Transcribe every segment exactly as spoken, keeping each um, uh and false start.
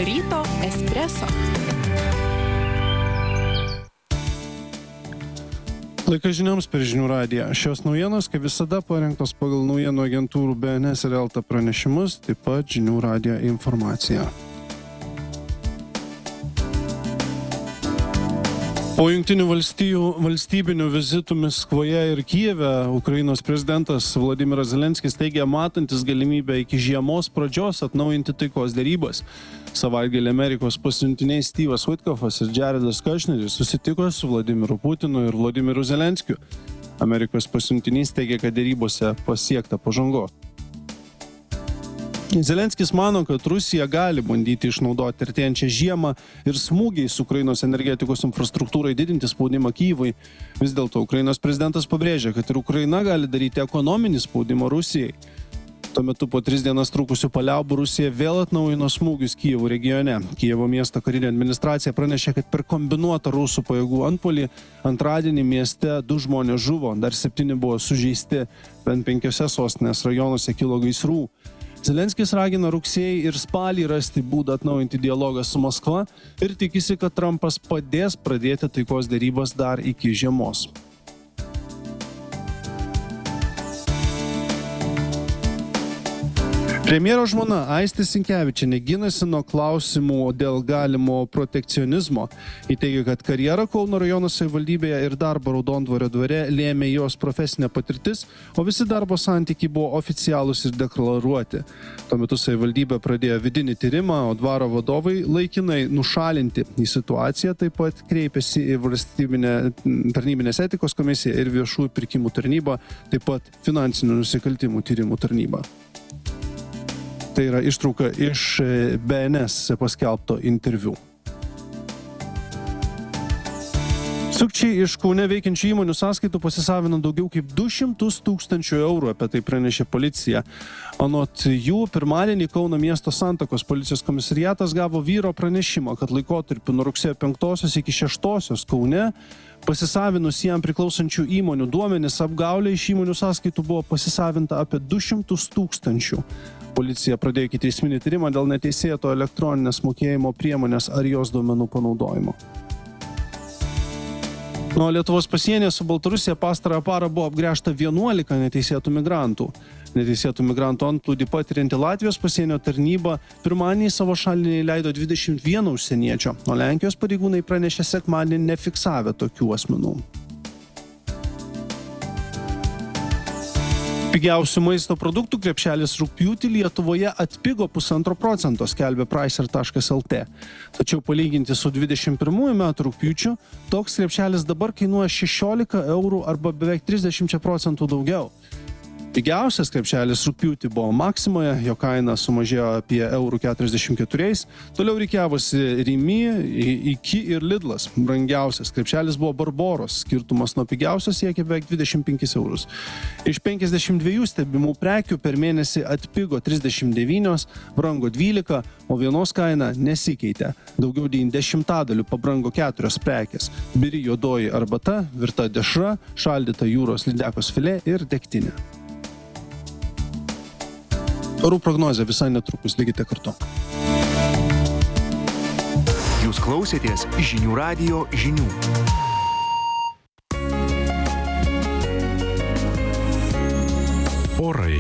Ryto espreso. Laikas žinioms per Žinių radiją. Šios naujienos, kaip visada, parengtos pagal naujienų agentūrų B N S ir Elta pranešimus, taip pat Žinių radijo informacija. Po Jungtinių valstijų valstybinių vizitų Maskvoje ir Kijeve, Ukrainos prezidentas Vladimiras Zelenskis teigia matantis galimybę iki žiemos pradžios atnaujinti taikos derybas. Savaitgalį Amerikos pasiuntiniai Steve'as Witkoffas ir Jaredas Kushneris susitiko su Vladimiru Putinu ir Vladimiru Zelenskiu. Amerikos pasiuntinys teigia, kad derybose pasiekta pažangos. Zelenskis mano, kad Rusija gali bandyti išnaudoti artėjančią žiemą ir smūgiais Ukrainos energetikos infrastruktūrai didinti spaudimą Kyjivui. Vis dėlto Ukrainos prezidentas pabrėžia, kad ir Ukraina gali daryti ekonominį spaudimą Rusijai. Tuo metu po tris dienas trukusių paliaubų Rusija vėl atnaujino smūgius Kyjivo regione. Kyjivo miesto karinė administracija pranešė, kad per kombinuotą rusų pajėgų antpuolį antradienį mieste du žmonės žuvo, dar septyni buvo sužeisti, bent penkiose sostinės rajonuose kilo gaisrų. Zelenskis ragina rugsėjį ir spalį rasti būdą atnaujinti dialogą su Maskva ir tikisi, kad Trumpas padės pradėti taikos derybas dar iki žiemos. Premjero žmona Aistė Sinkevičienė ginasi nuo klausimų dėl galimo protekcionizmo. Ji teigia, kad karjerą Kauno rajono savivaldybėje ir darbą Raudondvario dvare lėmė jos profesinė patirtis, o visi darbo santykiai buvo oficialūs ir deklaruoti. Tuo metu savivaldybė pradėjo vidinį tyrimą, o dvaro vadovai laikinai nušalinti. Į situaciją taip pat kreipėsi į valstybinę tarnybinės etikos komisiją ir viešųjų pirkimų tarnybą, taip pat finansinių nusikaltimų tyrimų tarnybą. Tai yra ištrauka iš B N S paskelbto interviu. Sukčiai iš Kaune veikiančių įmonių sąskaitų pasisavino daugiau kaip du šimtus tūkstančių eurų, apie tai pranešė policija. Anot jų, pirmadienį Kauno miesto Santakos policijos komisariatas gavo vyro pranešimą, kad laikotarpiu nuo rugsėjo penktosios iki šeštosios Kaune pasisavinus jam priklausančių įmonių duomenis apgaulė iš įmonių sąskaitų buvo pasisavinta apie du šimtus tūkstančių. Policija pradėjo ikiteisminį tyrimą dėl neteisėto elektroninės mokėjimo priemonės ar jos duomenų panaudojimo. Nuo Lietuvos pasienyje su Baltarusija pastarąją parą buvo apgręžta vienuolika neteisėtų migrantų. Neteisėtų migrantų antplūdį patirianti Latvijos pasienio tarnyba pirmadienį į savo šalį įleido dvidešimt vieną užsieniečio, o Lenkijos pareigūnai pranešė sekmadienį nefiksavę tokių asmenų. Pigiausių maisto produktų krepšelis rugpjūtį Lietuvoje atpigo pusantro procento, skelbia Pricer taškas L T. Tačiau palyginti su dvidešimt pirmųjų metų rugpjūčiu, toks krepšelis dabar kainuoja šešiolika eurų arba beveik trisdešimt procentų daugiau. Pigiausias krepšelis rugpjūtį buvo Maksimoje, jo kaina sumažėjo apie eurų keturiasdešimt keturiais, toliau rikiavosi Rimi, Iki ir Lidlas. Brangiausias krepšelis buvo Barboros, skirtumas nuo pigiausios siekia beveik dvidešimt penkis eurus. Iš penkiasdešimt dviejų stebimų prekių per mėnesį atpigo trisdešimt devynios, brango dvylika, o vienos kaina nesikeitė. Daugiau nei dešimtadaliu pabrango keturios prekės – biri juodoji arbata, virta dešra, šaldyta jūros lydekos filė ir degtinė. Orų prognozė visai netrukus, likite kartu. Jūs klausėtės Žinių radijo žinių. Orai.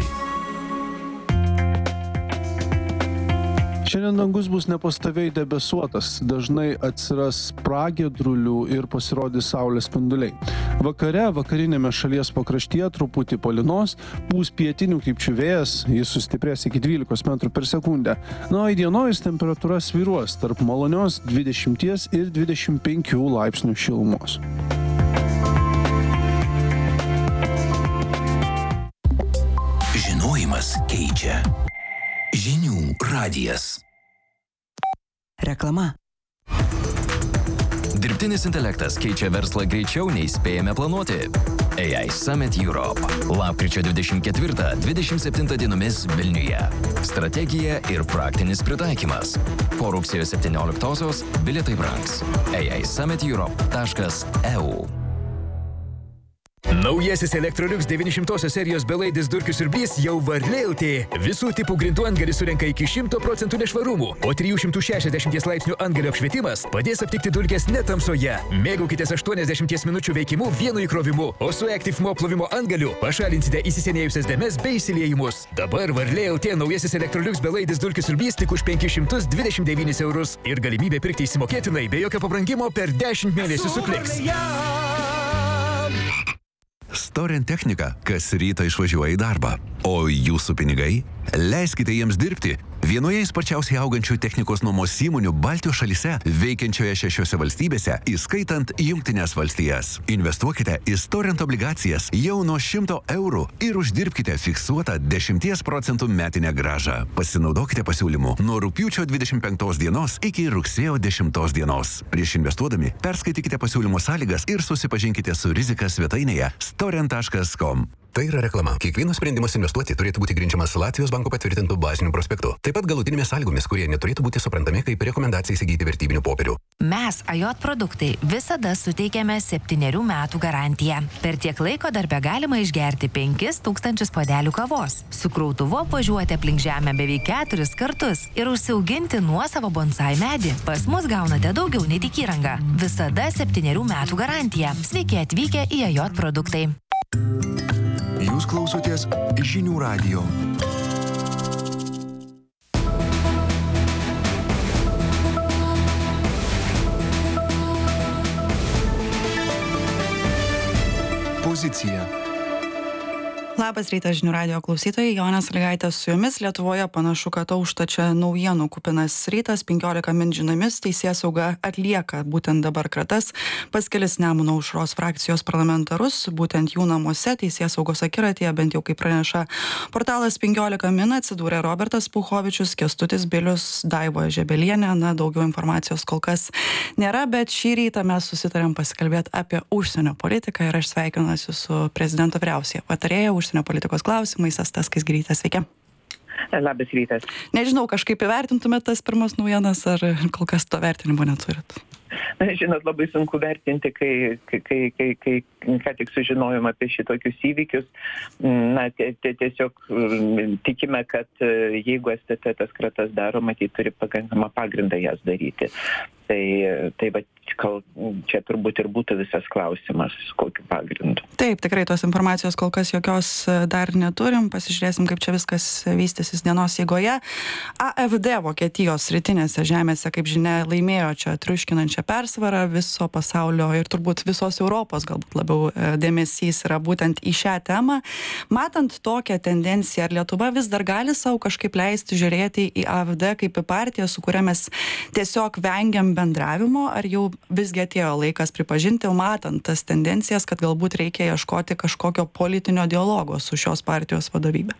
Šiandien dangus bus nepastoviai debesuotas, dažnai atsiras pragiedrulių ir pasirodys saulės spinduliai. Vakare, vakarinėme šalies pakraštyje truputį palynos, pūs pietinių krypčių vėjas, jis sustiprės iki dvylikos metrų per sekundę. Na, o įdienojus temperatūra svyruos tarp malonios dvidešimt ir dvidešimt penkių laipsnių šilumos. Žinojimas keičia. Žinių radijas. Reklama. Dirbtinis intelektas keičia verslą greičiau nei spėjame planuoti. A I Summit Europe. Lapkričio dvidešimt ketvirtą dvidešimt septintą dienomis Vilniuje. Strategija ir praktinis pritaikymas. Po rugsėjo septynioliktosios bilietai brangs. A I Summit Europe taškas E U. Naujasis Electrolux devyni šimtai serijos belaidis dulkių siurblys jau Varlė L T. Visų tipų grindų antgalis surenka iki šimto procentų nešvarumų, o trijų šimtų šešiasdešimties laipsnių antgalio apšvietimas padės aptikti dulkes net tamsoje. Mėgaukitės aštuoniasdešimties minučių veikimu vienu įkrovimu, o su Active Mop plovimo antgaliu pašalinsite įsisenėjusias dėmes bei įsiliejimus. Dabar Varlė L T naujasis Electrolux belaidis dulkių siurblys tik už penkis šimtus dvidešimt devynis eurus ir galimybė pirkti įsimokėtinai be jokio pabrangimo per dešimt mėnesių su Kliks. Storent technika kas rytą išvažiuoja į darbą, o jūsų pinigai? Leiskite jiems dirbti vienoje sparčiausiai augančių technikos nuomos įmonių Baltijos šalyse, veikiančioje šešiose valstybėse, įskaitant Jungtines valstijas. Investuokite į Storent obligacijas jau nuo šimto eurų ir uždirbkite fiksuotą dešimties procentų metinę grąžą. Pasinaudokite pasiūlymu nuo rugpjūčio dvidešimt penktos dienos iki rugsėjo dešimtos dienos. Prieš investuodami perskaitykite pasiūlymo sąlygas ir susipažinkite su rizika svetainėje storent taškas com. Tai yra reklama. Kiekvienas sprendimas investuoti turėtų būti grindžiamas Latvijos banko patvirtintų bazinių prospektų. Taip pat galutinėmis sąlygomis, kurie neturėtų būti suprantami kaip rekomendacija įsigyti vertybinių popierių. Mes, Ajot produktai, visada suteikiame septynerių metų garantiją. Per tiek laiko darbe galima išgerti penkis tūkstančius puodelių kavos, su krautuvu apvažiuoti aplink žemę beveik keturis kartus ir užsiauginti nuosavo bonsai medį. Pas mus gaunate daugiau nei tik įrangą. Visada septynerių metų garantija. Sveiki atvykę į Ajot produktai. Jūs klausotės Žinių radijo. Pozicija. Labas rytas Žinių radijo klausytojai, Jonė Sąlygaitė su jumis. Lietuvoje panašu, kad aušta čia naujienų kupinas rytas, penkiolika min žiniomis, teisėsauga atlieka būtent dabar kratas pas kelis Nemuno aušros frakcijos parlamentarus, būtent jų namuose teisėsaugos akiratyje, bent jau kaip praneša portalas penkiolika min, atsidūrė Robertas Puchovičius, Kęstutis Bilius, Daiva Žebelienė. Na, daugiau informacijos kol kas nėra, bet šį rytą mes susitarėm pasikalbėti apie užsienio politiką ir aš sveikinuosi su prezidento vyriausiaja patarėja užsienio politikos klausimais, Asta Skaisgirytė. Sveiki. Labas rytas. Nežinau, kažkaip įvertintumėt tas pirmas naujienas, ar kol kas to vertinimo neturit? Na, žinot, labai sunku vertinti, kai, kai, kai, kai, kai ką tik sužinojom apie šitokius įvykius. Na, tiesiog tikime, kad jeigu S T T tas kratas daro, matyt, turi pakankamą pagrindą jas daryti. Tai, tai va, čia turbūt ir būtų visas klausimas, kokiu pagrindu. Taip, tikrai tos informacijos kol kas jokios dar neturim. Pasižiūrėsim, kaip čia viskas vystysis dienos eigoje. A F D Vokietijos rytinėse žemėse, kaip žinia, laimėjo čia triuškinančią persvarą viso pasaulio ir turbūt visos Europos galbūt labiau dėmesys yra būtent į šią temą. Matant tokią tendenciją, ar Lietuva vis dar gali savo kažkaip leisti žiūrėti į A F D kaip į partiją, su kuria mes tiesiog vengiam bendravimo, ar jau visgi atėjo laikas pripažinti, matant tas tendencijas, kad galbūt reikia ieškoti kažkokio politinio dialogo su šios partijos vadovybė?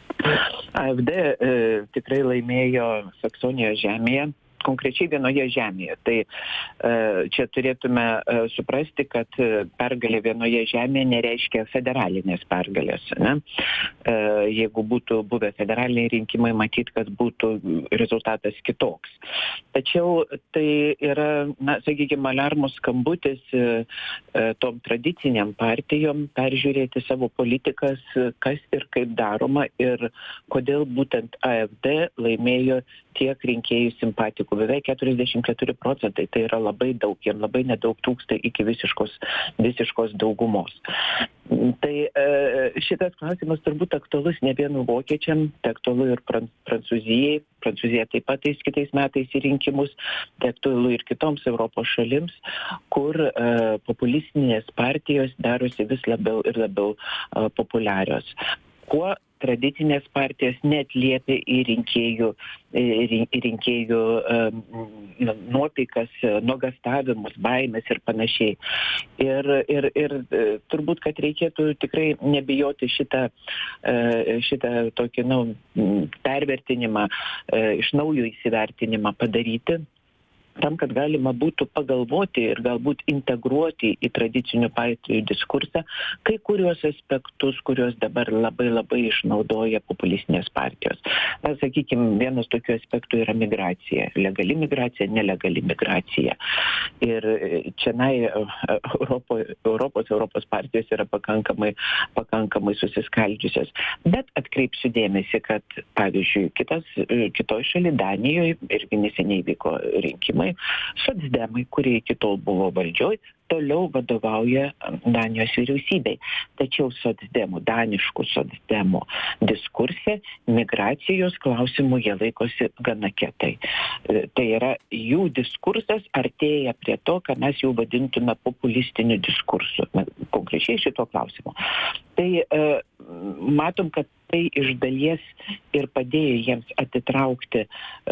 A F D e, tikrai laimėjo Saksonijos žemėje, konkrečiai vienoje žemėje. Tai e, čia turėtume e, suprasti, kad pergalė vienoje žemėje nereiškia federalinės pergalės. Ne? E, jeigu būtų buvę federaliniai rinkimai, matyt, kad būtų rezultatas kitoks. Tačiau tai yra, na, sakykime, aliarmo skambutis e, tom tradiciniam partijom peržiūrėti savo politikas, kas ir kaip daroma ir kodėl būtent A F D laimėjo tiek rinkėjų simpatikų. Beveik keturiasdešimt keturi procentai, tai yra labai daug, jiem labai nedaug trūksta iki visiškos, visiškos daugumos. Tai e, šitas klausimas turbūt aktualus ne vienu vokiečiam, tai aktualu ir pran, Prancūzijai, Prancūzija taip pat eis kitais metais į rinkimus, tai aktualu ir kitoms Europos šalims, kur e, populistinės partijos darosi vis labiau ir labiau e, populiarios. Kuo tradicinės partijos neatliepia į rinkėjų, į rinkėjų nuotaikas, nuogastavimus, baimės ir panašiai. Ir, ir, ir turbūt, kad reikėtų tikrai nebijoti šitą, šitą tokį, nu, pervertinimą, iš naujo įsivertinimą padaryti. tam, kad galima būtų pagalvoti ir galbūt integruoti į tradicinių partijų diskursą kai kuriuos aspektus, kuriuos dabar labai labai išnaudoja populistinės partijos. Na, sakykime, vienas tokių aspektų yra migracija. Legali migracija, nelegali migracija. Ir čia na, Europo, Europos, Europos partijos yra pakankamai, pakankamai susiskaldžiusios. Bet atkreipsiu dėmesį, kad, pavyzdžiui, kitas, kitoj šaly, Danijoje, irgi neseniai vyko rinkimai, socdemai, kurie iki tol buvo valdžioj, toliau vadovauja Danijos vyriausybei. Tačiau socdemų, daniškų socdemų diskurse migracijos klausimų jie laikosi gana kietai. Tai yra, jų diskursas artėja prie to, ką mes jau vadintume populistiniu diskursu, konkrečiai šito klausimu. Tai e, matom, kad tai iš dalies ir padėjo jiems atitraukti e,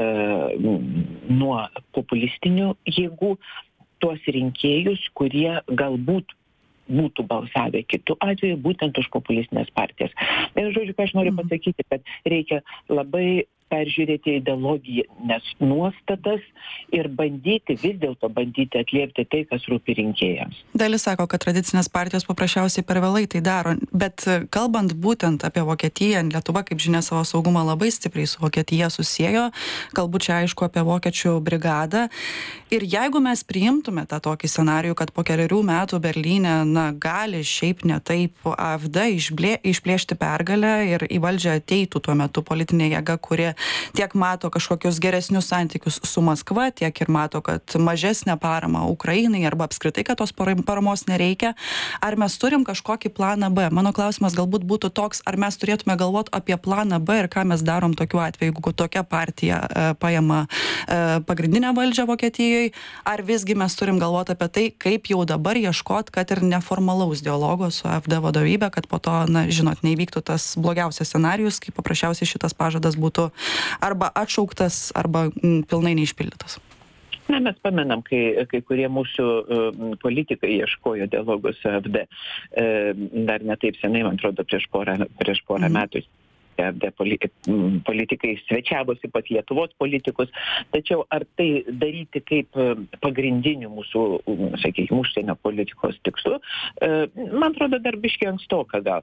nuo populistinių jėgų tuos rinkėjus, kurie galbūt būtų balsavę kitu atveju būtent už populistinės partijas. Ir žodžiu, ką aš noriu pasakyti, kad reikia labai peržiūrėti ideologinės nuostatas ir bandyti, vis dėlto bandyti atliepti tai, kas rūpi rinkėjams. Dalis sako, kad tradicinės partijos paprasčiausiai per vėlai tai daro, bet kalbant būtent apie Vokietiją, Lietuva, kaip žinia, savo saugumą labai stipriai su Vokietija susiejo, galbūt čia aišku apie vokiečių brigadą. Ir jeigu mes priimtume tą tokį scenarijų, kad po keliarių metų Berlyne, na, gali šiaip ne taip AfD išblė, išplėšti pergalę ir į valdžią ateitų tuo metu politinė jėga, kuri tiek mato kažkokius geresnius santykius su Maskva, tiek ir mato, kad mažesnė parama Ukrainai arba apskritai, kad tos paramos nereikia. Ar mes turim kažkokį planą B? Mano klausimas galbūt būtų toks, ar mes turėtume galvoti apie planą B ir ką mes darom tokiu atveju, jeigu tokia partija e, paima e, pagrindinę valdžią Vokietijoje, ar visgi mes turim galvoti apie tai, kaip jau dabar ieškot, kad ir neformalaus dialogo su AfD vadovybė, kad po to, na, žinot, neįvyktų tas blogiausias scenarijus, kai paprasčiausiai šitas pažadas būtų arba atšauktas, arba m, pilnai neišpildytas. Na, mes pamenam, kai, kai kurie mūsų uh, politikai ieškojo dialogų su AfD. Uh, dar ne taip senai, man atrodo, prieš porą, prieš porą mm. metų. AfD politikai svečiavosi pas Lietuvos politikus, tačiau ar tai daryti kaip pagrindinių mūsų, sakykime, užsienio politikos tikslų, man atrodo, dar biškiai ankstoka gal.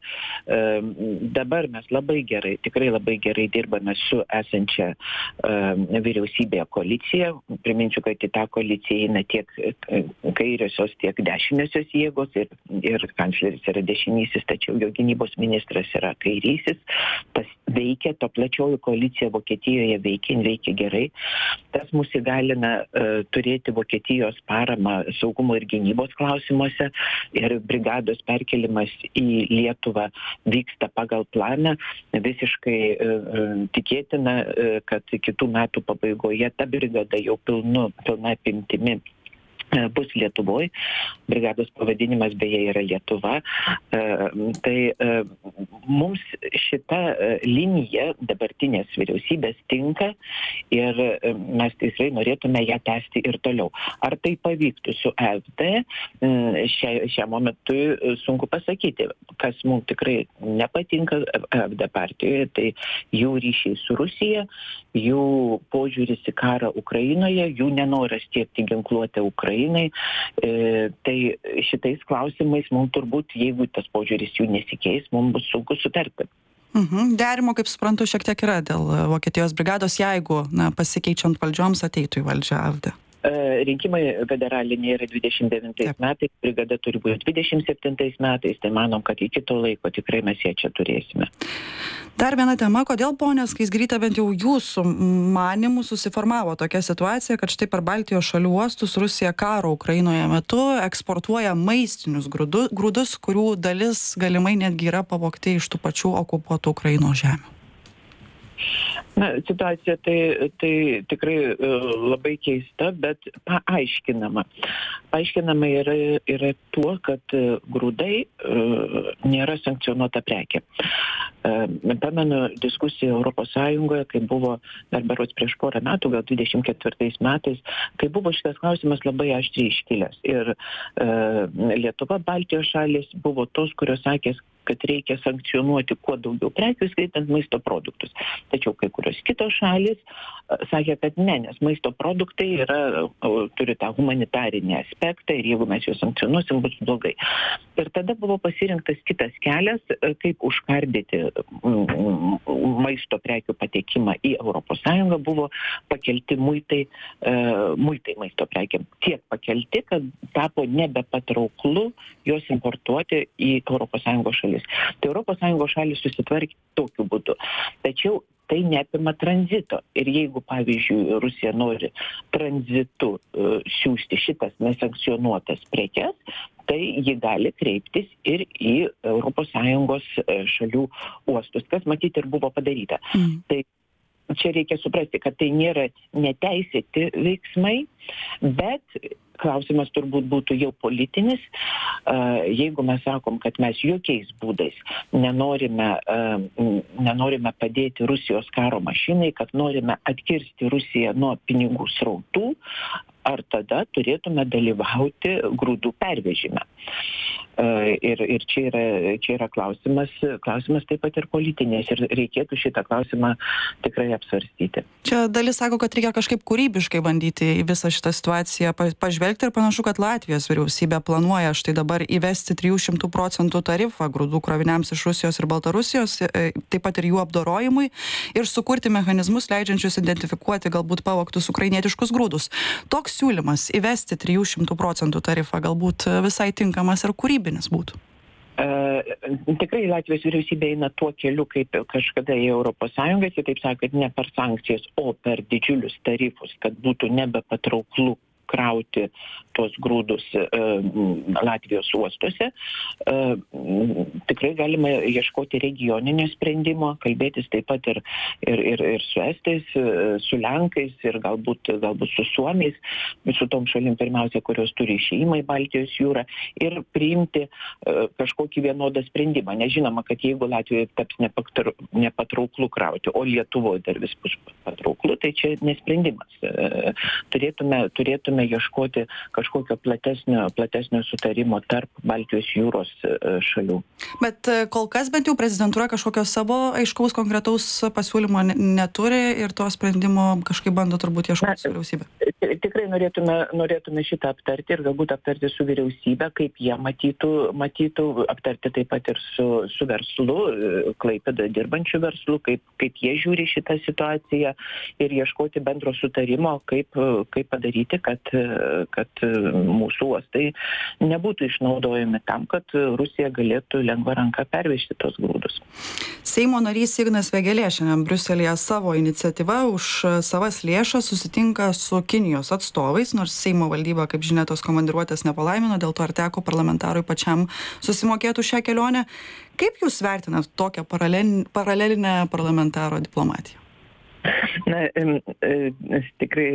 Dabar mes labai gerai, tikrai labai gerai dirbame su esančia vyriausybėje koalicija. Priminsiu, kad į tą koaliciją eina tiek kairiosios, tiek dešiniosios jėgos ir, ir kancleris yra dešinysis, tačiau jo gynybos ministras yra kairysis. Tas veikia, to plačioji koalicija Vokietijoje veikia, veikia gerai. Tas mus įgalina uh, turėti Vokietijos paramą saugumo ir gynybos klausimuose ir brigados perkelimas į Lietuvą vyksta pagal planą. Visiškai uh, tikėtina, uh, kad kitų metų pabaigoje ta brigada jau pilnu, pilna apimtimi bus Lietuvoj. Brigados pavadinimas beje yra Lietuva. Tai mums šita linija dabartinės vyriausybės tinka ir mes tikrai norėtume ją tęsti ir toliau. Ar tai pavyktų su AfD? Šiam momentui sunku pasakyti. Kas mums tikrai nepatinka AfD partijoje, tai jų ryšiai su Rusija, jų požiūris į karą Ukrainoje, jų nenoras tiekti ginkluotę Ukrainai. E, tai šitais klausimais mums turbūt, jeigu tas požiūris jų nesikeis, mums bus sunku sutarti. Mhm. Derimo, kaip suprantu, šiek tiek yra dėl Vokietijos brigados, jeigu, na, pasikeičiant valdžioms ateitų į valdžią AfD. Rinkimai federaliniai yra dvidešimt devintais Taip. metais, brigada turi būti dvidešimt septintais metais, tai manom, kad iki to laiko tikrai mes ją čia turėsime. Dar viena tema, kodėl, ponia Skaisgiryte, bent jau jūsų manimų susiformavo tokia situacija, kad štai per Baltijos šalių uostus Rusija karo Ukrainoje metu eksportuoja maistinius grūdus, grūdus, kurių dalis galimai netgi yra pavogti iš tų pačių okupuotų Ukrainos žemių? Na, situacija tai, tai tikrai uh, labai keista, bet paaiškinama. Paaiškinama yra, yra tuo, kad uh, grūdai uh, nėra sankcionuota prekė. Uh, pamenu diskusiją Europos Sąjungoje, kai buvo dar berods prieš porą metų, gal dvidešimt ketvirtais metais, kai buvo šitas klausimas labai aštriai iškilęs. Ir uh, Lietuva, Baltijos šalis buvo tos, kurios sakė, kad reikia sankcionuoti kuo daugiau prekių, skaitant maisto produktus. Tačiau kai kurios kitos šalis sakė, kad ne, nes maisto produktai yra, turi tą humanitarinį aspektą ir jeigu mes juos sankcionuosim, bus blogai. Ir tada buvo pasirinktas kitas kelias, kaip užkardyti maisto prekių patekimą į Europos Sąjungą, buvo pakelti muitai, muitai maisto prekiam. Tiek pakelti, kad tapo nebepatrauklu juos importuoti į Europos Sąjungos šalis. Tai Europos Sąjungos šalis susitvarkė tokiu būdu. Tačiau tai neapima tranzito. Ir jeigu, pavyzdžiui, Rusija nori tranzitu uh, siųsti šitas nesankcionuotas prekes, tai ji gali kreiptis ir į Europos Sąjungos šalių uostus, kas matyti ir buvo padaryta. Mm. Tai čia reikia suprasti, kad tai nėra neteisėti veiksmai, bet klausimas turbūt būtų jau politinis. Jeigu mes sakom, kad mes jokiais būdais nenorime, nenorime padėti Rusijos karo mašinai, kad norime atkirsti Rusiją nuo pinigų srautų, ar tada turėtume dalyvauti grūdų pervežime. Ir, ir čia yra, čia yra klausimas, klausimas taip pat ir politinės ir reikėtų šitą klausimą tikrai apsvarstyti. Čia dalis sako, kad reikia kažkaip kūrybiškai bandyti į visą šitą situaciją pažvelgti ir panašu, kad Latvijos vyriausybė planuoja štai dabar įvesti trijų šimtų procentų tarifą grūdų kroviniams iš Rusijos ir Baltarusijos, taip pat ir jų apdorojimui ir sukurti mechanizmus leidžiančius identifikuoti galbūt pavogtus ukrainietiškus grūdus. Toks siūlymas įvesti trijų šimtų procentų tarifą galbūt visai tinkamas ir kūrybinis būtų. Uh, tikrai Latvijos vyriausybė eina tuo keliu, kaip kažkada į Europos Sąjungą, kitaip sakant, ne per sankcijas, o per didžiulius tarifus, kad būtų nebepatrauklu krauti tos grūdus uh, Latvijos uostuose. Uh, tikrai galima ieškoti regioninio sprendimo, kalbėtis taip pat ir, ir, ir, ir su Estais, su Lenkais ir galbūt, galbūt su Suomiais, su tom šalim pirmiausia, kurios turi išėjimą į Baltijos jūrą ir priimti uh, kažkokį vienodą sprendimą. Nežinoma, kad jeigu Latvijoje taps nepatru, nepatrauklu krauti, o Lietuvoje dar vis bus patrauklu, tai čia nesprendimas. Uh, turėtume, turėtume ieškoti kažkokio platesnio, platesnio sutarimo tarp Baltijos jūros šalių. Bet kol kas bent jau prezidentūra kažkokio savo aiškaus konkretaus pasiūlymo neturi ir to sprendimo kažkaip bando turbūt ieškoti su vyriausybė. Tikrai norėtume, norėtume šitą aptarti ir galbūt aptarti su vyriausybė, kaip jie matytų, matytų aptarti taip pat ir su, su verslu, Klaipėdoje dirbančių verslu, kaip, kaip jie žiūri šitą situaciją ir ieškoti bendro sutarimo, kaip, kaip padaryti, kad kad mūsų uostai nebūtų išnaudojami tam, kad Rusija galėtų lengva ranka pervežti tos grūdus. Seimo narys Ignas Vėgėlė šiandien Briuselyje savo iniciatyva už savas lėšas susitinka su Kinijos atstovais, nors Seimo valdyba, kaip žinia, tos komandiruotės nepalaimino, dėl to ar teko parlamentarui pačiam susimokėti šią kelionę. Kaip jūs vertinat tokią paralelinę parlamentaro diplomatiją? Na, tikrai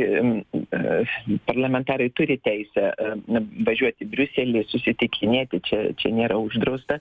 parlamentarai turi teisę važiuoti į Briuselį, susitikinėti, čia, čia nėra uždrausta.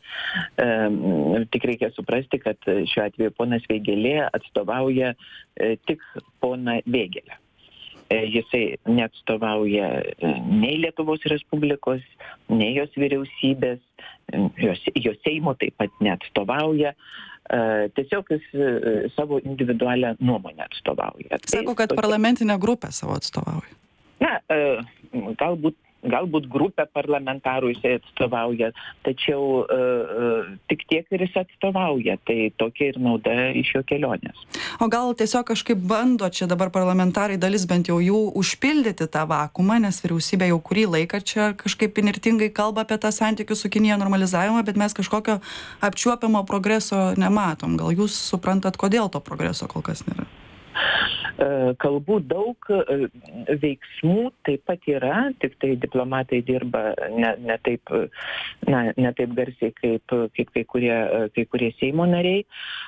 Tik reikia suprasti, kad šiuo atveju ponas Vėgėlė atstovauja tik poną Vėgėlę. Jisai neatstovauja nei Lietuvos Respublikos, nei jos vyriausybės, jos, jos Seimo taip pat neatstovauja. Tiesiog jis savo individualią nuomonę atstovauja. Sako, kad parlamentinę grupę savo atstovauja. Na, galbūt, galbūt grupę parlamentarų jisai atstovauja, tačiau uh, tik tiek ir jis atstovauja, tai tokia ir nauda iš jo kelionės. O gal tiesiog kažkaip bando čia dabar parlamentarai dalis bent jau jų užpildyti tą vakumą, nes vyriausybė jau kurį laiką čia kažkaip inirtingai kalba apie tą santykių su Kinija normalizavimą, bet mes kažkokio apčiuopiamo progreso nematom. Gal jūs suprantat, kodėl to progreso kol kas nėra? Kalbų daug, veiksmų taip pat yra, tik tai diplomatai dirba ne, ne, taip, na, ne taip garsiai kaip, kaip kai, kurie, kai kurie Seimo nariai.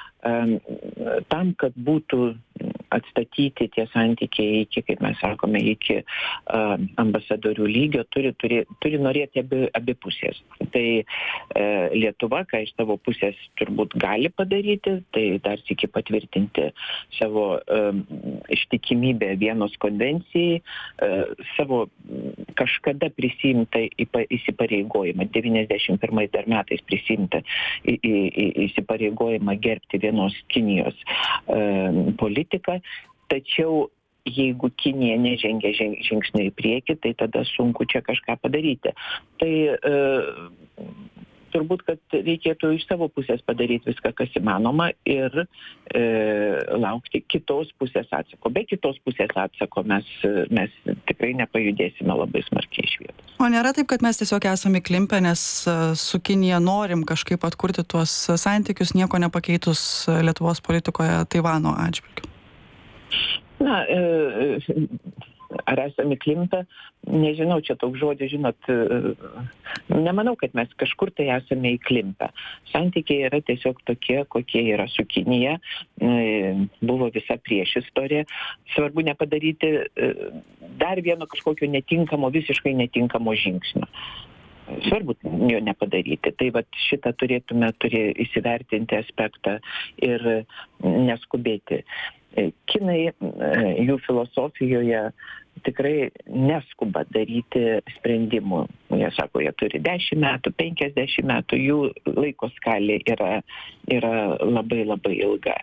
Tam, kad būtų atstatyti tie santykiai iki, kaip mes sakome, iki uh, ambasadorių lygio, turi, turi, turi norėti abi, abi pusės. Tai uh, Lietuva, ką iš savo pusės turbūt gali padaryti, tai dar sykį patvirtinti savo uh, ištikimybę Vienos konvencijai, uh, savo kažkada prisimta įsipareigojimą, devyniasdešimt pirmais dar metais prisimta į, į, į, įsipareigojimą gerbti vienos Kinijos e, politiką, tačiau jeigu Kinija nežengia žingsnių į priekį, tai tada sunku čia kažką padaryti. Tai e, turbūt, kad reikėtų iš savo pusės padaryti viską, kas įmanoma ir e, laukti kitos pusės atsako. Be kitos pusės atsako mes, mes tikrai nepajudėsime labai smarkiai iš vietos. O nėra taip, kad mes tiesiog esame įklimpę, nes su Kinija norim kažkaip atkurti tuos santykius, nieko nepakeitus Lietuvos politikoje Taivano atžvilgiu? Na, e, ar esame įklimpę? Nežinau, čia toks žodis, žinot, nemanau, kad mes kažkur tai esame įklimpę. Santykiai yra tiesiog tokie, kokie yra su Kinija. Buvo visa priešistorė. Svarbu nepadaryti dar vieno kažkokio netinkamo, visiškai netinkamo žingsnio. Svarbu jo nepadaryti. Tai vat šitą turėtume turi įsivertinti aspektą ir neskubėti. Kinai jų filosofijoje tikrai neskuba daryti sprendimų. Jie sako, jie turi dešimt metų, penkiasdešimt metų, jų laiko skalė yra, yra labai labai ilga.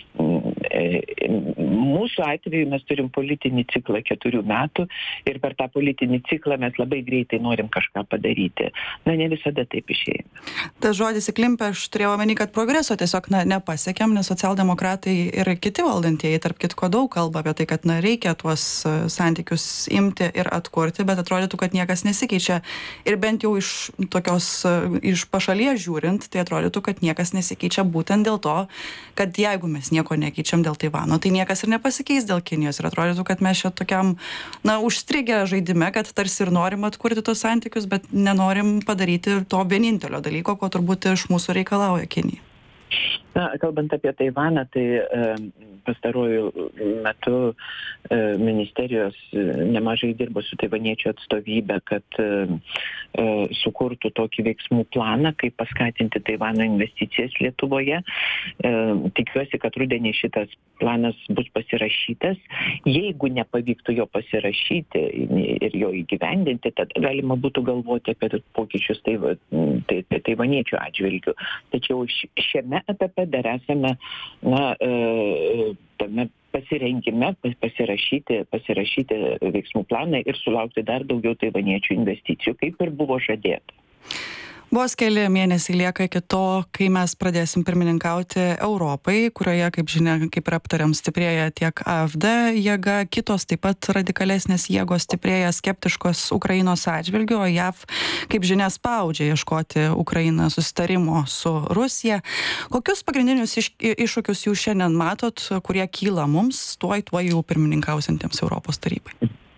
Mūsų atveju mes turim politinį ciklą keturių metų ir per tą politinį ciklą mes labai greitai norim kažką padaryti. Na, ne visada taip išeina. Tas žodis įklimpę, aš turėjau omeny, kad progreso tiesiog na, nepasiekėm, nes socialdemokratai ir kiti valdantieji, tarp kitko, daug kalba apie tai, kad na, reikia tuos santykius imti ir atkurti, bet atrodytų, kad niekas nesikeičia. Ir bent jau iš tokios, iš pašalies žiūrint, tai atrodytų, kad niekas nesikeičia būtent dėl to, kad jeigu mes nieko nekeičiam dėl Taivano, tai niekas ir nepasikeis dėl Kinijos. Ir atrodytų, kad mes čia tokiam, na, užstrigę žaidime, kad tarsi ir norim atkurti tos santykius, bet nenorim padaryti to vienintelio dalyko, ko turbūt iš mūsų reikalauja Kinija. Na, kalbant apie Taivaną, tai e, pastaruoju metu e, ministerijos nemažai dirbo su taivaniečių atstovybė, kad e, e, sukurtų tokį veiksmų planą, kaip paskatinti Taivano investicijas Lietuvoje. E, tikiuosi, kad rudenį šitas planas bus pasirašytas. Jeigu nepavyktų jo pasirašyti ir jo įgyvendinti, tada galima būtų galvoti apie pokyčius taiva, tai, tai, taivaniečių atžvilgių. Tačiau šiame etape dar esame, na, e, tame pasirengime pasirašyti, pasirašyti veiksmų planą ir sulaukti dar daugiau taivaniečių investicijų, kaip ir buvo žadėta. Vos keli mėnesiai lieka iki to, kai mes pradėsim pirmininkauti Europai, kurioje, kaip žinia, kaip ir aptariam, stiprėja tiek A F D jėga, kitos taip pat radikalesnės jėgos stiprėja skeptiškos Ukrainos atžvilgiu, o J A V, kaip žinia, spaudžia ieškoti Ukrainą susitarimo su Rusija. Kokius pagrindinius iš, iššūkius jūs šiandien matot, kurie kyla mums, tuoj tuoj jau pirmininkausiantiems Europos tarybai?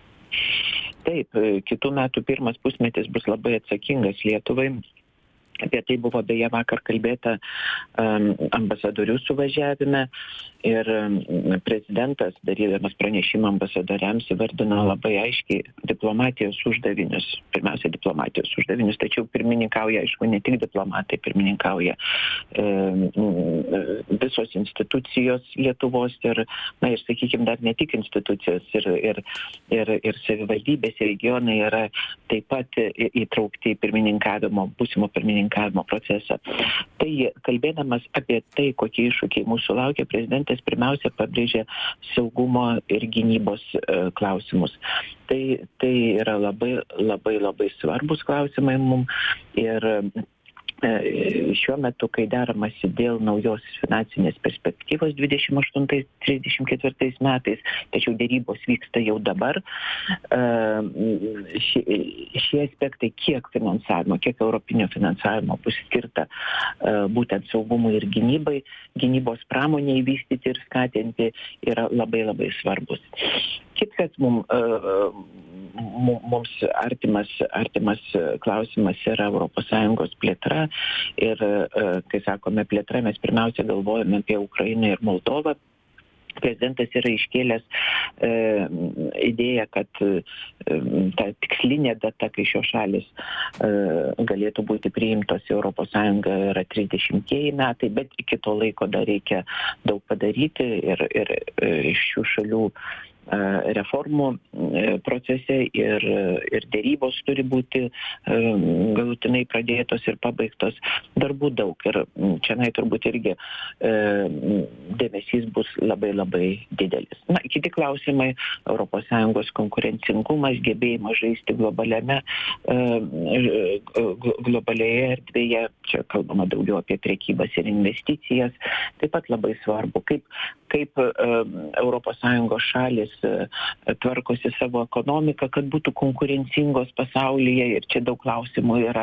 Taip, kitų metų pirmas pusmetis bus labai atsakingas Lietuvai. Apie tai buvo beje vakar kalbėta um, ambasadorių suvažiavime ir um, prezidentas, darydamas pranešimą ambasadoriams, įvardino labai aiškiai diplomatijos uždavinius, pirmiausia diplomatijos uždavinius, tačiau pirmininkauja, aišku, ne tik diplomatai, pirmininkauja um, visos institucijos Lietuvos ir, na ir sakykime, dar ne tik institucijos ir, ir, ir, ir savivaldybės ir regionai yra taip pat įtraukti į pirmininkavimo, būsimo pirmininkavimo procesą. Tai kalbėdamas apie tai, kokie iššūkiai mūsų laukia, prezidentas pirmiausia pabrėžė saugumo ir gynybos e, klausimus. Tai, tai yra labai, labai, labai svarbus klausimai mums ir šiuo metu, kai deramasi dėl naujos finansinės perspektyvos dvidešimt aštuntais trisdešimt ketvirtais metais, tačiau dėrybos vyksta jau dabar, šie, šie aspektai, kiek finansavimo, kiek europinio finansavimo bus skirta būtent saugumui ir gynybai, gynybos pramoniai vystyti ir skatinti, yra labai labai svarbus. Kitas mums, mums artimas, artimas klausimas yra Europos Sąjungos plėtra ir, kai sakome plėtra, mes pirmiausia galvojame apie Ukrainą ir Moldovą. Prezidentas yra iškėlęs e, idėją, kad e, ta tikslinė data, kai šios šalis e, galėtų būti priimtos į Europos Sąjungą, yra trisdešimtieji metai, bet iki to laiko dar reikia daug padaryti ir, ir e, iš šių šalių reformų procese ir, ir dėrybos turi būti galutinai pradėtos ir pabaigtos. Darbų daug ir čia nai turbūt irgi dėmesys bus labai labai didelis. Na, kiti klausimai - Europos Sąjungos konkurencingumas, gebėjimas žaisti globaliame, globalioje erdvėje, čia kalbama daugiau apie prekybas ir investicijas, taip pat labai svarbu, kaip, kaip Europos Sąjungos šalis tvarkosi savo ekonomiką, kad būtų konkurencingos pasaulyje ir čia daug klausimų yra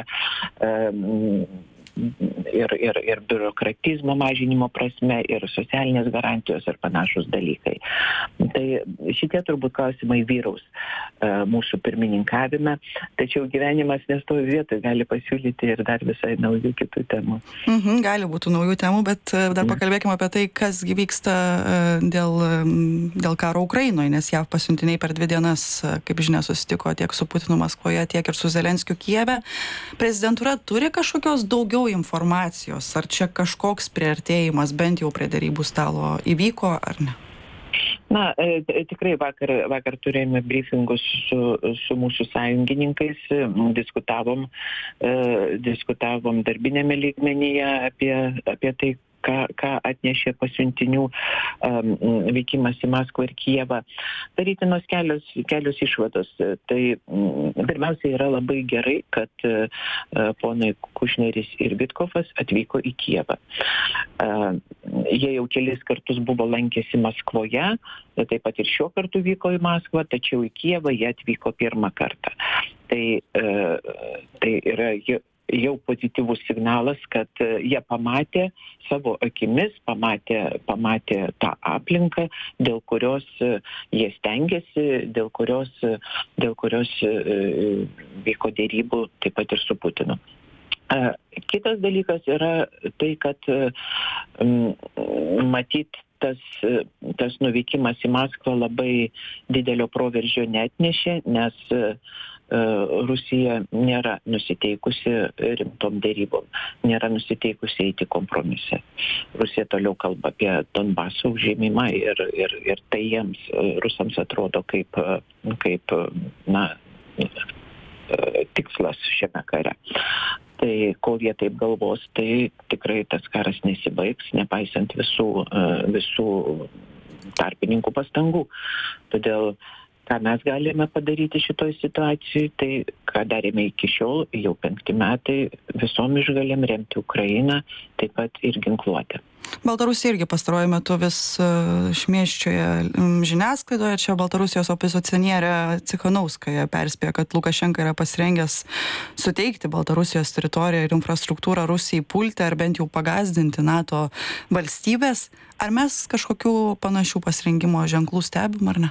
ir, ir, ir biurokratizmo mažinimo prasme, ir socialinės garantijos ir panašus dalykai. Tai šitie turbūt klausimai vyraus mūsų pirmininkavime, tačiau gyvenimas nestovi vietoj, gali pasiūlyti ir dar visai naujų kitų temų. Mhm, gali būti naujų temų, bet dar pakalbėkime apie tai, kas vyksta dėl, dėl karo Ukrainoje, nes J A V pasiuntiniai per dvi dienas, kaip žinia, susitiko tiek su Putinu Maskvoje, tiek ir su Zelenskiu Kijeve. Prezidentūra turi kažkokios daugiau informacijos, ar čia kažkoks priartėjimas bent jau prie derybų stalo įvyko, ar ne? Na, tikrai vakar, vakar turėjome briefingus su, su mūsų sąjungininkais, diskutavom, diskutavom darbinėme lygmenyje apie, apie tai, ką, ką atnešė pasiuntinių um, vykimas į Maskvą ir Kijevą. Darytinos kelios, kelios išvados. Tai um, pirmiausia yra labai gerai, kad uh, ponai Kušneris ir Vitkovas atvyko į Kijevą. Uh, jie jau kelis kartus buvo lankėsi Maskvoje, taip pat ir šiuo kartu vyko į Maskvą, tačiau į Kijevą jie atvyko pirmą kartą. Tai, uh, tai yra jau pozityvus signalas, kad jie pamatė savo akimis, pamatė, pamatė tą aplinką, dėl kurios jie stengiasi, dėl kurios, dėl kurios vyko dėrybų taip pat ir su Putinu. Kitas dalykas yra tai, kad matyt, tas, tas nuvykimas į Maskvą labai didelio proveržio neatnešė, nes Rusija nėra nusiteikusi rimtom dėrybom, nėra nusiteikusi eiti kompromise. Rusija toliau kalba apie Donbaso užėmimą ir, ir, ir tai jiems, rusams atrodo kaip, kaip na, tikslas šiame kare. Tai kol jie taip galvos, tai tikrai tas karas nesibaigs, nepaisant visų, visų tarpininkų pastangų. Todėl ką mes galime padaryti šitoj situacijai, tai ką darėme iki šiol, jau penkti metai, visom išgalėm remti Ukrainą, taip pat ir ginkluotę. Baltarusija irgi pastaruoju metu vis šmėsčioje žiniasklaidoje. Čia Baltarusijos opozicionierė Cikhanauskaja perspėja, kad Lukašenka yra pasirengęs suteikti Baltarusijos teritoriją ir infrastruktūrą Rusijai pulti ar bent jau pagąsdinti NATO valstybės. Ar mes kažkokių panašių pasirengimo ženklų stebim ar ne?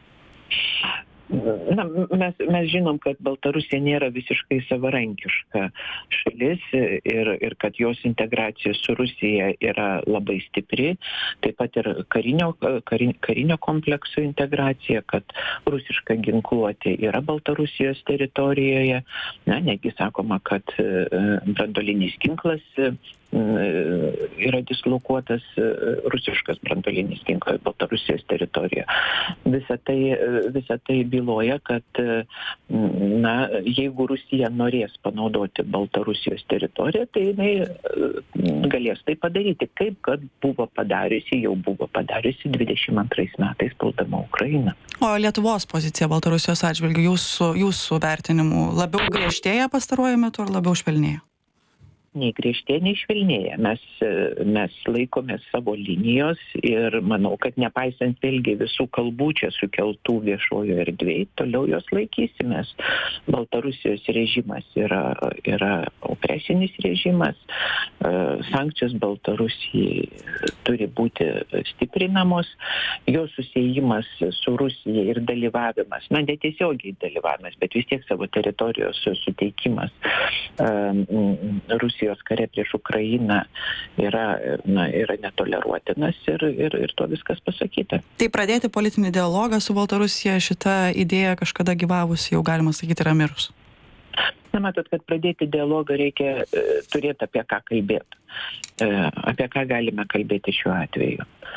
Na, mes, mes žinom, kad Baltarusija nėra visiškai savarankiška šalis ir, ir kad jos integracija su Rusija yra labai stipri, taip pat ir karinio, karin, karinio komplekso integracija, kad rusiška ginkluotė yra Baltarusijos teritorijoje. Na, negi sakoma, kad branduolinis ginklas yra dislokuotas, rusiškas branduolinis ginklas Baltarusijos teritorijoje. Visa tai, visa tai byloja, kad na, jeigu Rusija norės panaudoti Baltarusijos teritoriją, tai jinai galės tai padaryti, kaip kad buvo padariusi, jau buvo padariusi dvidešimt antrais metais puldama Ukrainą. O Lietuvos pozicija Baltarusijos atžvilgiu jūsų, jūsų vertinimu labiau griežtėja pastaruoju metu ar labiau švelnėja? Nei griežtėja, nei švelnėja. Mes, mes laikomės savo linijos ir manau, kad nepaisant vėlgi visų kalbų čia sukeltų viešojo erdvėje, toliau jos laikysimės. Baltarusijos režimas yra, yra opresinis režimas, sankcijos Baltarusijai turi būti stiprinamos, jo susiejimas su Rusija ir dalyvavimas, na netiesiogiai dalyvavimas, bet vis tiek savo teritorijos suteikimas Rusijos kare prieš Ukrainą yra, na, yra netoleruotinas ir, ir, ir to viskas pasakyta. Tai pradėti politinį dialogą su Baltarusija, šita idėja kažkada gyvavusi, jau galima sakyti, yra mirus. Na, matot, kad pradėti dialogą reikia e, turėti apie ką kalbėti. E, apie ką galime kalbėti šiuo atveju.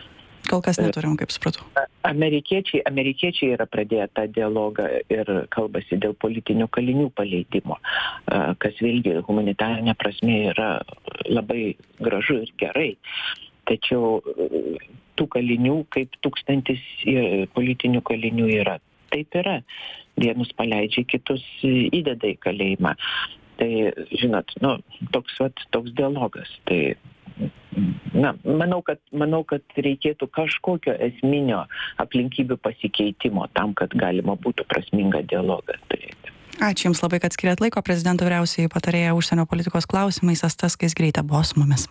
kol kas neturim, kaip supratau. Amerikiečiai, amerikiečiai yra pradėję tą dialogą ir kalbasi dėl politinių kalinių paleidimo, kas vėlgi humanitarinė prasme yra labai gražu ir gerai. Tačiau tų kalinių, kaip tūkstantis politinių kalinių yra, taip yra. Vienus paleidžia, kitus įdeda į kalėjimą. Tai, žinot, nu, toks, vat, toks dialogas. Tai, na, manau, kad, manau, kad reikėtų kažkokio esminio aplinkybių pasikeitimo tam, kad galima būtų prasmingą dialogą turėti. Ačiū Jums labai, kad skiriat laiko. Prezidento vyriausiai patarėja užsienio politikos klausimais Asta Skaisgirytė buvo su mumis.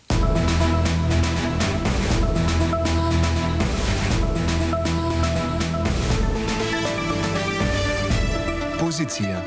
Pozicija.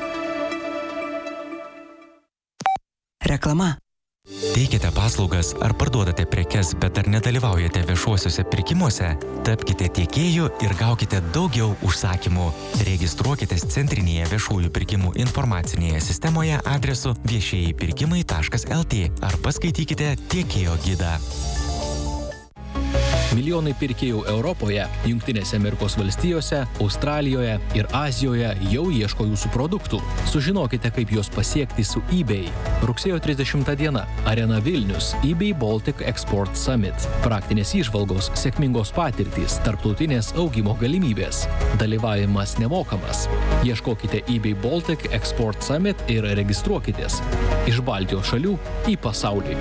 Reklama. Teikiate paslaugas ar parduodate prekes, bet dar nedalyvaujate viešuosiuose pirkimuose? Tapkite tiekėju ir gaukite daugiau užsakymų. Registruokitės centrinėje viešųjų pirkimų informacinėje sistemoje adresu viešieji pirkimai taškas lt ar paskaitykite tiekėjo gidą. Milijonai pirkėjų Europoje, Jungtinėse Amerikos valstijose, Australijoje ir Azijoje jau ieško jūsų produktų. Sužinokite, kaip juos pasiekti su eBay. Rugsėjo trisdešimta diena. Arena Vilnius. eBay Baltic Export Summit. Praktinės įžvalgos, sėkmingos patirtys, tarptautinės augimo galimybės. Dalyvavimas nemokamas. Ieškokite eBay Baltic Export Summit ir registruokitės. Iš Baltijos šalių į pasaulį.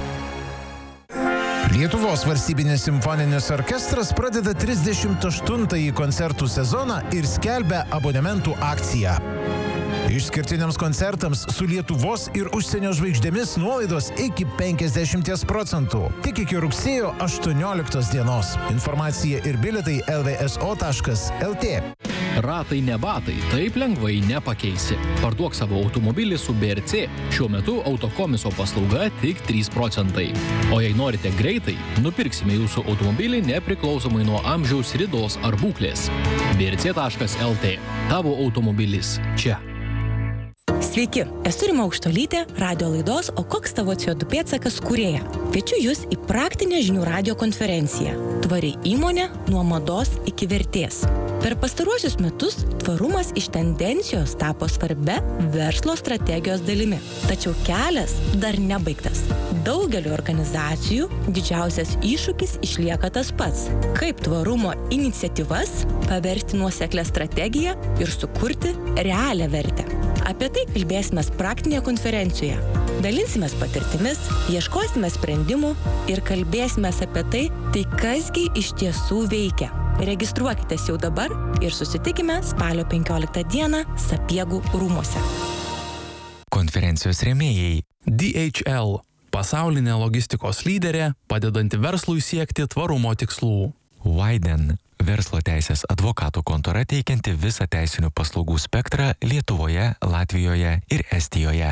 Lietuvos valstybinis simfoninis orkestras pradeda trisdešimt aštuntąjį koncertų sezoną ir skelbia abonementų akciją. Išskirtiniams koncertams su Lietuvos ir užsienio žvaigždėmis nuolaidos iki penkiasdešimt procentų. Tik iki rugsėjo aštuonioliktos dienos. Informacija ir bilietai el vė es o taškas el tė. Ratai ne batai, taip lengvai nepakeisi. Parduok savo automobilį su B R C. Šiuo metu autokomiso paslauga tik trys procentai. O jei norite greitai, nupirksime jūsų automobilį nepriklausomai nuo amžiaus, ridos ar būklės. B R C taškas el tė. Tavo automobilis čia. Sveiki, esu Rima Aukštolytė, radio laidos O koks tavo C O du pėdsakas kūrėja. Kviečiu Jūs į praktinę žinių radijo konferenciją. Tvari įmonė nuo mados iki vertės. Per pastaruosius metus tvarumas iš tendencijos tapo svarbia verslo strategijos dalimi. Tačiau kelias dar nebaigtas. Daugeliu organizacijų didžiausias iššūkis išlieka tas pats. Kaip tvarumo iniciatyvas paversti nuoseklią strategiją ir sukurti realią vertę. Apie tai kalbėsime praktinėje konferencijoje. Dalinsimės patirtimis, ieškosime sprendimų ir kalbėsime apie tai, tai kasgi iš tiesų veikia. Registruokitės jau dabar ir susitikime spalio penkioliktą dieną Sapiegų rūmuose. Konferencijos rėmėjai D H L – pasaulinė logistikos lyderė, padedanti verslui siekti tvarumo tikslų. Widen – verslo teisės advokatų kontora teikianti visą teisinių paslaugų spektrą Lietuvoje, Latvijoje ir Estijoje.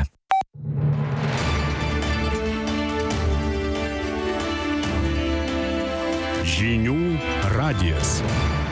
Žinių radijas.